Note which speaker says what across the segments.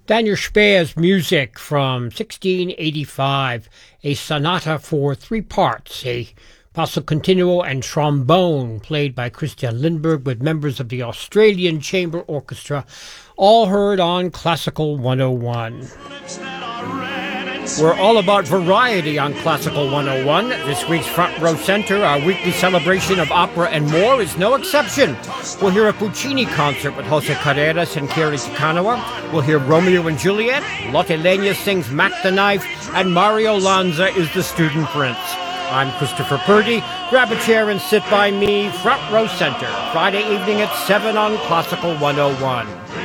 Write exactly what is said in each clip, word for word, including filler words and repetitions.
Speaker 1: Daniel Speer's music from sixteen eighty-five, a sonata for three parts, a basso continuo and trombone played by Christian Lindberg with members of the Australian Chamber Orchestra, all heard on Classical one oh one. We're all about variety on Classical one oh one. This week's Front Row Center, our weekly celebration of opera and more, is no exception. We'll hear a Puccini concert with Jose Carreras and Kerry Tikanawa. We'll hear Romeo and Juliet. Lotte Lenya sings Mac the Knife, and Mario Lanza is the student prince. I'm Christopher Purdy. Grab a chair and sit by me. Front Row Center, Friday evening at seven on Classical one oh one.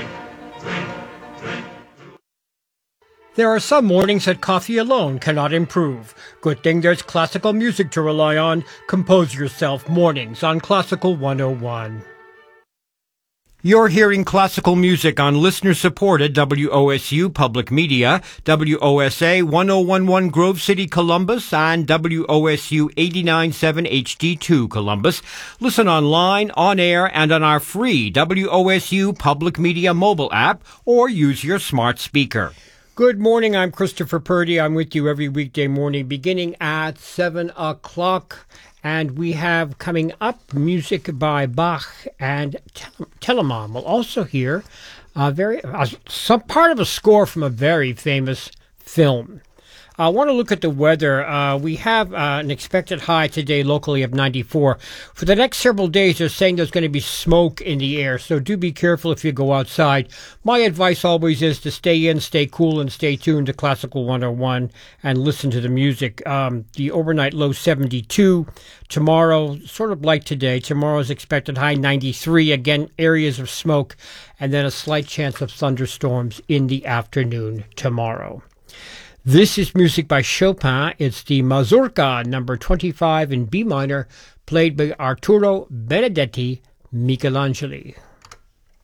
Speaker 1: There are some mornings that coffee alone cannot improve. Good thing there's classical music to rely on. Compose yourself mornings on Classical one oh one. You're hearing classical music on listener-supported W O S U Public Media, W O S A one oh one point one Grove City, Columbus, and W O S U eighty-nine point seven H D two Columbus. Listen online, on air, and on our free W O S U Public Media mobile app, or use your smart speaker. Good morning, I'm Christopher Purdy. I'm with you every weekday morning beginning at seven o'clock. And we have coming up music by Bach and Telemann. We'll also hear a very, uh, some part of a score from a very famous film. I want to look at the weather. Uh, we have uh, an expected high today locally of ninety-four. For the next several days, they're saying there's going to be smoke in the air, so do be careful if you go outside. My advice always is to stay in, stay cool, and stay tuned to Classical one oh one and listen to the music. Um, the overnight low seventy-two. Tomorrow, sort of like today, tomorrow's expected high ninety-three. Again, areas of smoke, and then a slight chance of thunderstorms in the afternoon tomorrow. This is music by Chopin. It's the Mazurka number twenty-five in B minor, played by Arturo Benedetti Michelangeli.